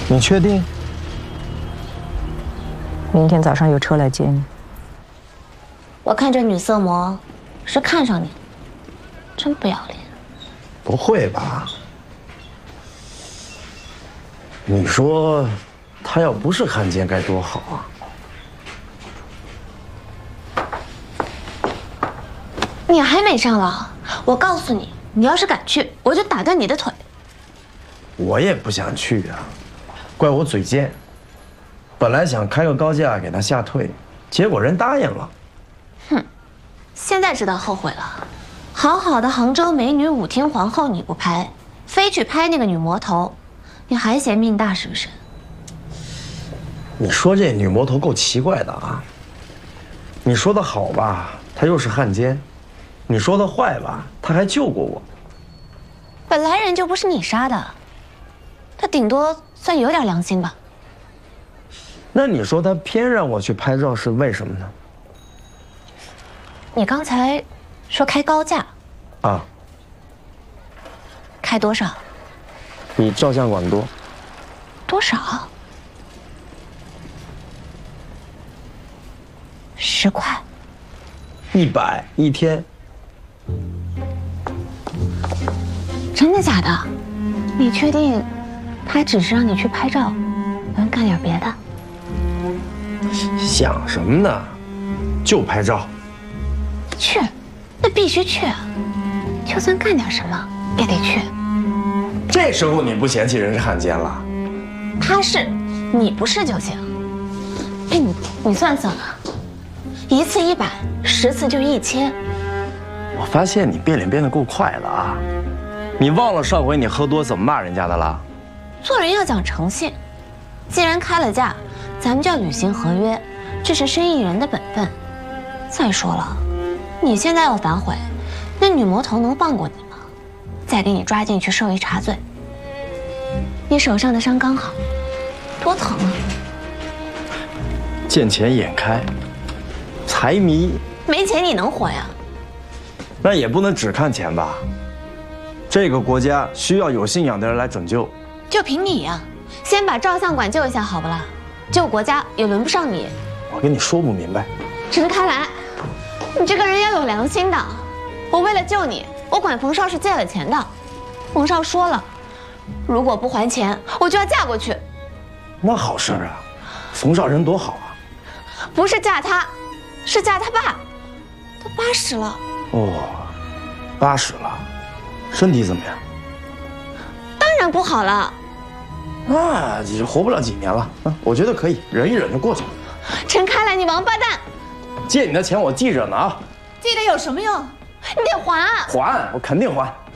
你确定？ 明天早上有车来接你。 我看这女色魔是看上你，真不要脸。 不会吧？你说，他要不是汉奸该多好啊！ 你还没上牢，我告诉你，你要是敢去，我就打断你的腿。 我也不想去啊，怪我嘴贱。本来想开个高价给他吓退，结果人答应了。 哼，现在知道后悔了。好好的杭州美女舞厅皇后你不拍，非去拍那个女魔头，你还嫌命大是不是？ 你说这女魔头够奇怪的啊！你说的好吧，她又是汉奸；你说的坏吧，她还救过我。 本来人就不是你杀的，她顶多算有点良心吧。 那你说她偏让我去拍照是为什么呢？ 你刚才说开高价啊？ 开多少？ 比照相馆多。 多少？10块。 100一天。 真的假的？你确定他只是让你去拍照，不用干点别的？ 想什么呢？就拍照。 去，那必须去啊！就算干点什么也得去。 这时候你不嫌弃人是汉奸了？ 他是，你不是就行。哎，你算算啊，1次100，10次就1000。 我发现你变脸变得够快了啊！你忘了上回你喝多怎么骂人家的了？ 做人要讲诚信，既然开了价，咱们就要履行合约，这是生意人的本分。再说了，你现在要反悔，那女魔头能放过你吗？再给你抓进去受一茶罪。你手上的伤刚好，多疼啊！ 见钱眼开，财迷。 没钱你能活呀？ 那也不能只看钱吧。这个国家需要有信仰的人来拯救。 就凭你呀，先把照相馆救一下好不啦？救国家也轮不上你。 我跟你说不明白。 陈开来，你这个人要有良心的。我为了救你，我管冯少是借了钱的。冯少说了，如果不还钱，我就要嫁过去。 那好事啊，冯少人多好啊。 不是嫁他，是嫁他爸。都80了。 哦，80了，身体怎么样？ 当然不好了。 那也活不了几年了啊！我觉得可以，忍一忍就过去了。 陈开来，你王八蛋！ 借你的钱我记着呢啊。 记得有什么用？你得还。 还，我肯定还。